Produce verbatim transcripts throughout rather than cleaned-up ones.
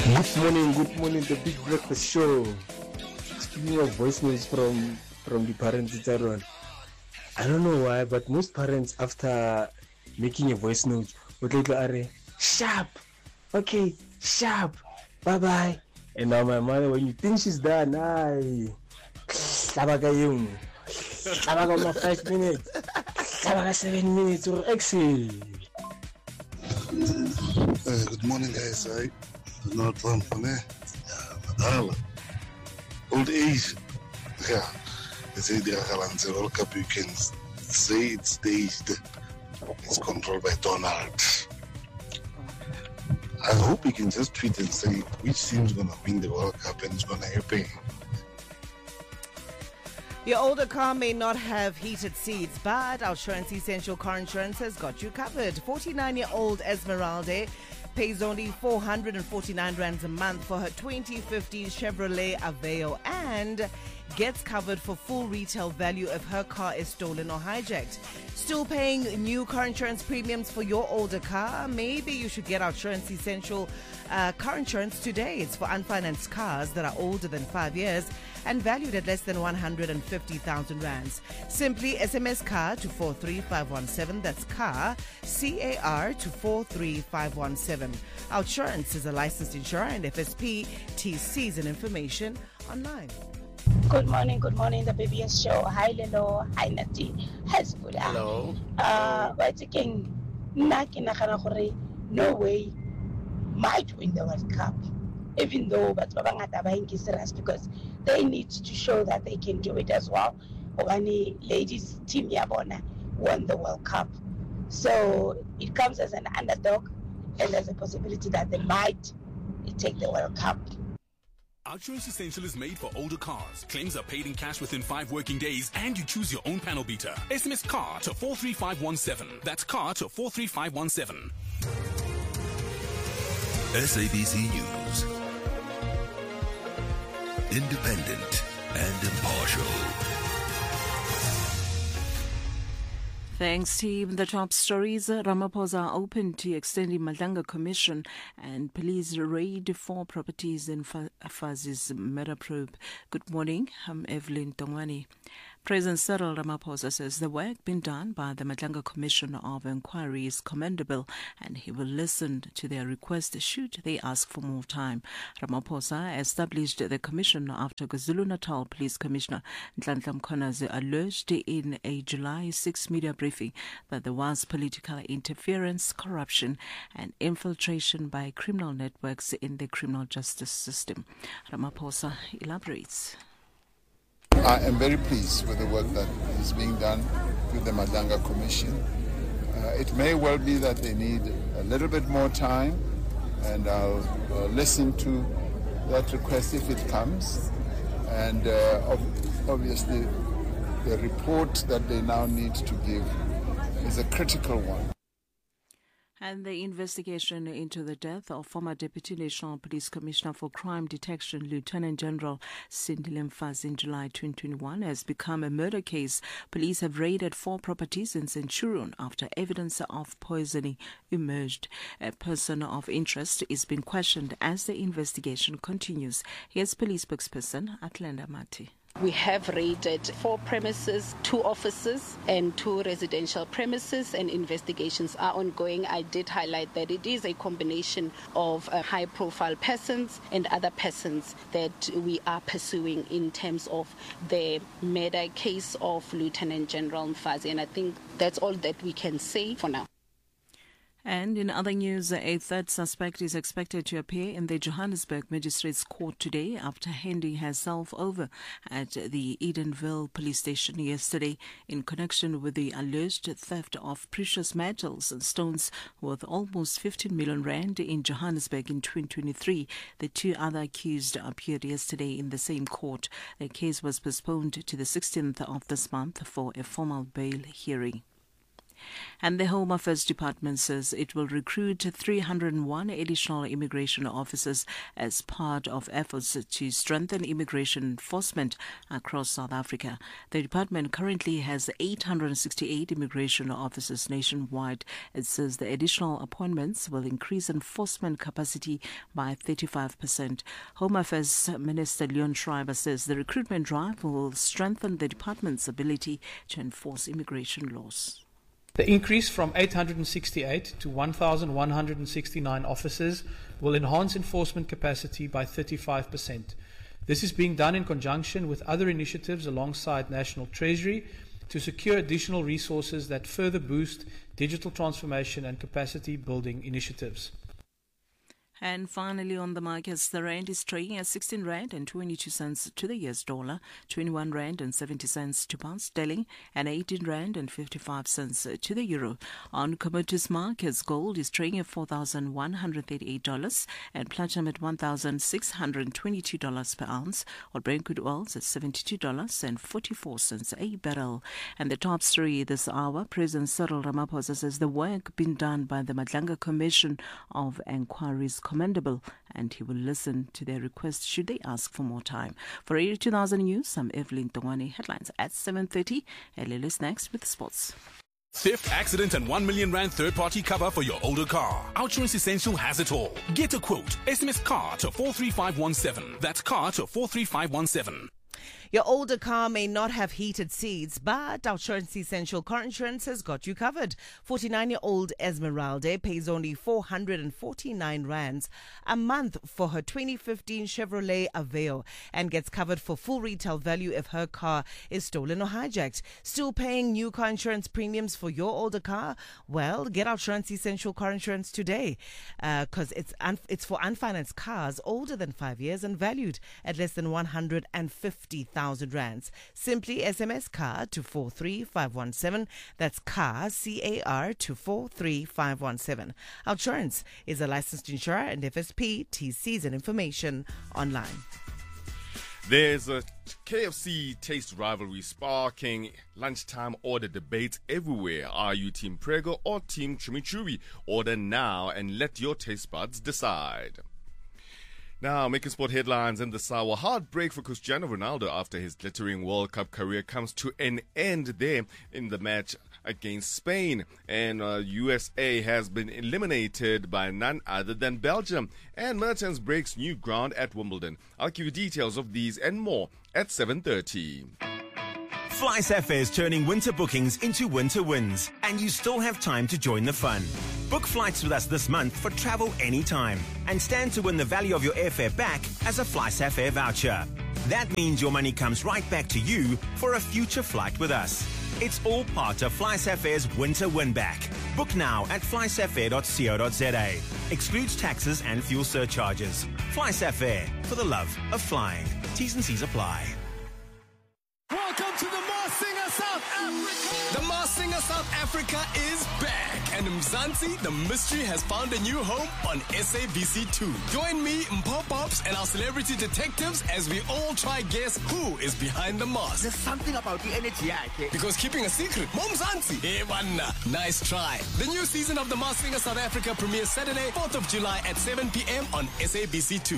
Good morning, good morning, the Big Breakfast Show. Speaking of voice notes from from the parents, it's everyone. I don't know why, but most parents, after making a voice note, would like to are sharp, okay, sharp, bye bye. And now my mother, when you think she's done, I sabaga yung sabaga ma five minutes, sabaga seven minutes or exit. Uh, good morning, guys. I no Trump, eh? Yeah, old age. Yeah, they say the Akalanse World Cup. You can say it's staged. It's controlled by Donald. I hope he can just tweet and say which team's gonna win the World Cup and it's gonna happen. Your older car may not have heated seats, but Outsurance Essential Car Insurance has got you covered. forty-nine-year-old Esmeralda pays only four hundred forty-nine rands a month for her twenty fifteen Chevrolet Aveo and gets covered for full retail value if her car is stolen or hijacked. Still paying new car insurance premiums for your older car? Maybe you should get Outsurance Essential uh, Car Insurance today. It's for unfinanced cars that are older than five years and valued at less than one hundred fifty thousand rands. Simply S M S CAR to four three five one seven. That's CAR, C A R, to four three five one seven. Outsurance is a licensed insurer and F S P. T Cs and information online. Good morning, good morning, the B B S show. Hi, Lelo. Hi, Nati. Hezbollah. Hello. Uh, but again, no way might win the World Cup. Even though, but serious because they need to show that they can do it as well. Ogani ladies team Yabona won the World Cup. So it comes as an underdog and there's a possibility that they might take the World Cup. Outsurance Essential is made for older cars. Claims are paid in cash within five working days and you choose your own panel beater. S M S CAR to four three five one seven. That's CAR to four three five one seven. S A B C News. Independent and impartial. Thanks, team. The top stories. Ramaphosa open to extending Madlanga Commission and police raid four properties in Fazi's murder probe. Good morning. I'm Evelyn Tongwani. President Cyril Ramaphosa says the work being done by the Madlanga Commission of Inquiry is commendable and he will listen to their request should they ask for more time. Ramaphosa established the commission after KwaZulu-Natal Police Commissioner Nhlanhla Mkhwanazi alleged in a July sixth media briefing that there was political interference, corruption and infiltration by criminal networks in the criminal justice system. Ramaphosa elaborates. I am very pleased with the work that is being done through the Madlanga Commission. Uh, it may well be that they need a little bit more time, and I'll uh, listen to that request if it comes. And uh, ob- obviously, the report that they now need to give is a critical one. And the investigation into the death of former Deputy National Police Commissioner for Crime Detection, Lieutenant General Sindile Mfazi in July twenty twenty-one has become a murder case. Police have raided four properties in Centurion after evidence of poisoning emerged. A person of interest is being questioned as the investigation continues. Here's police spokesperson Atlanta Mati. We have raided four premises, two offices and two residential premises, and investigations are ongoing. I did highlight that it is a combination of uh, high-profile persons and other persons that we are pursuing in terms of the murder case of Lieutenant General Mfazi, and I think that's all that we can say for now. And in other news, a third suspect is expected to appear in the Johannesburg Magistrates Court today after handing herself over at the Edenville police station yesterday in connection with the alleged theft of precious metals and stones worth almost fifteen million rand in Johannesburg in twenty twenty-three. The two other accused appeared yesterday in the same court. The case was postponed to the sixteenth of this month for a formal bail hearing. And the Home Affairs Department says it will recruit three hundred one additional immigration officers as part of efforts to strengthen immigration enforcement across South Africa. The department currently has eight hundred sixty-eight immigration officers nationwide. It says the additional appointments will increase enforcement capacity by thirty-five percent. Home Affairs Minister Leon Schreiber says the recruitment drive will strengthen the department's ability to enforce immigration laws. The increase from eight hundred sixty-eight to one thousand one hundred sixty-nine officers will enhance enforcement capacity by thirty-five percent. This is being done in conjunction with other initiatives alongside National Treasury to secure additional resources that further boost digital transformation and capacity building initiatives. And finally, on the markets, the rand is trading at sixteen rand and twenty-two cents to the U S dollar, twenty-one rand and seventy cents to pound sterling, and eighteen rand and fifty-five cents to the euro. On commodities markets, gold is trading at four thousand one hundred thirty-eight dollars and platinum at one thousand six hundred twenty-two dollars per ounce, while Brent crude oil is at seventy-two dollars and forty-four cents a barrel. And the top story this hour, President Cyril Ramaphosa says the work being done by the Madlanga Commission of Inquiries commendable, and he will listen to their requests should they ask for more time. For Radio two thousand News, I'm Evelyn Tongwane. Headlines at seven thirty. L L is next with sports. Theft, accident, and one million rand third-party cover for your older car. Outsurance Essential has it all. Get a quote. S M S CAR to four three five one seven. That's CAR to four three five one seven. Your older car may not have heated seats, but Outsurance Essential Car Insurance has got you covered. forty-nine-year-old Esmeralda pays only four hundred forty-nine rands a month for her twenty fifteen Chevrolet Aveo and gets covered for full retail value if her car is stolen or hijacked. Still paying new car insurance premiums for your older car? Well, get Outsurance Essential Car Insurance today because uh, it's, un- it's for unfinanced cars older than five years and valued at less than one hundred fifty thousand rands. Simply S M S CAR to four three five one seven. That's CAR, C A R, to four three five one seven. Outsurance is a licensed insurer and F S P. T Cs and information online. There's a K F C taste rivalry sparking lunchtime order debates everywhere. Are you Team Prego or Team Chimichurri? Order now and let your taste buds decide. Now, making sport headlines in the sour heartbreak for Cristiano Ronaldo after his glittering World Cup career comes to an end there in the match against Spain. And uh, U S A has been eliminated by none other than Belgium. And Mertens breaks new ground at Wimbledon. I'll give you details of these and more at seven thirty. FlySafair is turning winter bookings into winter wins, and you still have time to join the fun. Book flights with us this month for travel anytime and stand to win the value of your airfare back as a FlySafair voucher. That means your money comes right back to you for a future flight with us. It's all part of FlySafair's winter win back. Book now at flysafair dot co dot za. Excludes taxes and fuel surcharges. FlySafair, for the love of flying. T's and C's apply. Welcome to the Masked Singer South Africa. The Masked Singer South Africa is back, and Mzansi, the mystery, has found a new home on S A B C two. Join me, Mpo Pops, and our celebrity detectives as we all try guess who is behind the mask. There's something about the energy, okay? Because keeping a secret, Mo Mzansi. Hey, manna. Nice try. The new season of the Masked Singer South Africa premieres Saturday, fourth of July at seven p.m. on S A B C two.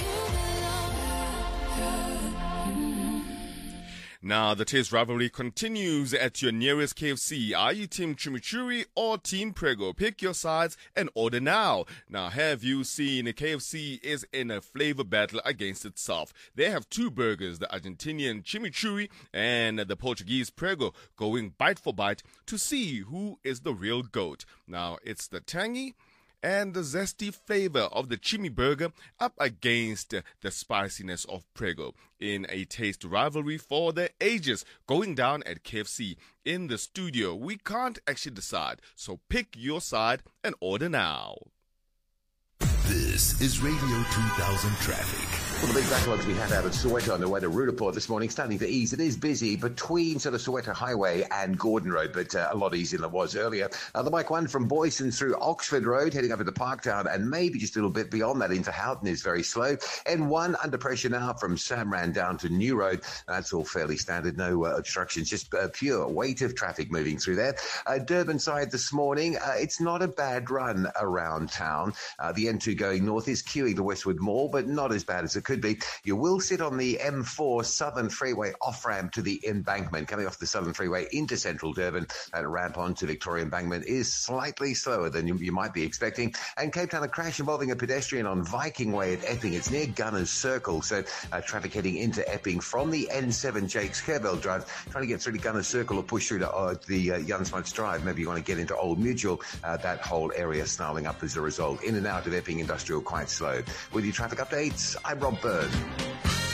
Now, the taste rivalry continues at your nearest K F C. Are you Team Chimichurri or Team Prego? Pick your sides and order now. Now, have you seen K F C is in a flavor battle against itself? They have two burgers, the Argentinian Chimichurri and the Portuguese Prego, going bite for bite to see who is the real GOAT. Now, it's the tangy and the zesty flavor of the Chimi burger up against the spiciness of Prego in a taste rivalry for the ages going down at K F C. In the studio, we can't actually decide, so pick your side and order now. This is Radio two thousand Traffic. Well, the big backlogs we had out of Soweto on the way to Roodepoort this morning starting to ease. It is busy between sort of Soweto Highway and Gordon Road, but uh, a lot easier than it was earlier. Uh, the bike one from Boyson through Oxford Road, heading up into Parktown, and maybe just a little bit beyond that into Houghton is very slow. N one under pressure now from Samran down to New Road. That's all fairly standard. No uh, obstructions, just uh, pure weight of traffic moving through there. Uh, Durban side this morning, uh, it's not a bad run around town. Uh, the N two going north is queuing the Westwood Mall, but not as bad as it could be. You will sit on the M four Southern Freeway off-ramp to the embankment. Coming off the Southern Freeway into central Durban, that ramp onto Victoria Embankment is slightly slower than you, you might be expecting. And Cape Town, a crash involving a pedestrian on Viking Way at Epping. It's near Gunners Circle, so uh, traffic heading into Epping from the N seven Jakes Kerbell Drive, trying to get through to Gunners Circle or push through to uh, the uh, Jan Smuts Drive. Maybe you want to get into Old Mutual. Uh, that whole area snarling up as a result. In and out of Epping Industrial quite slow. With your traffic updates, I'm Rob Byrne.